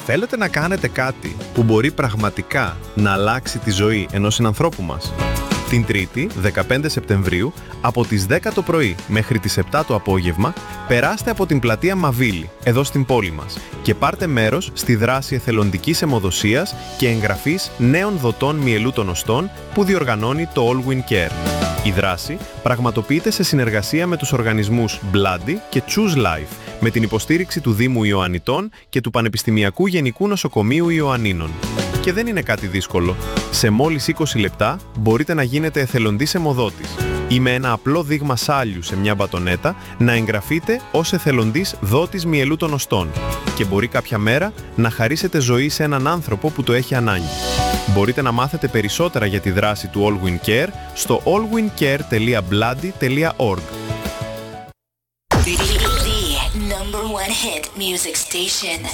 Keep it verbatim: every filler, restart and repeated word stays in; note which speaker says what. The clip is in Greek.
Speaker 1: Θέλετε να κάνετε κάτι που μπορεί πραγματικά να αλλάξει τη ζωή ενός συνανθρώπου μας? Την Τρίτη, δεκαπέντε Σεπτεμβρίου, από τις δέκα το πρωί μέχρι τις επτά το απόγευμα, περάστε από την πλατεία Μαβίλη, εδώ στην πόλη μας, και πάρτε μέρος στη δράση εθελοντικής αιμοδοσίας και εγγραφής νέων δοτών μυελού των οστών που διοργανώνει το Allwyn Care. Η δράση πραγματοποιείται σε συνεργασία με τους οργανισμούς Bloody και Choose Life, με την υποστήριξη του Δήμου Ιωαννιτών και του Πανεπιστημιακού Γενικού Νοσοκομείου Ιωαννίνων. Και δεν είναι κάτι δύσκολο. Σε μόλις είκοσι λεπτά μπορείτε να γίνετε εθελοντής αιμοδότης ή με ένα απλό δείγμα σάλιου σε μια μπατονέτα να εγγραφείτε ως εθελοντής δότης μυελού των οστών και μπορεί κάποια μέρα να χαρίσετε ζωή σε έναν άνθρωπο που το έχει ανάγκη. Μπορείτε να μάθετε περισσότερα για τη δράση του Allwyn Care στο allwyncare τελεία bloody τελεία org.
Speaker 2: The number one hit music station.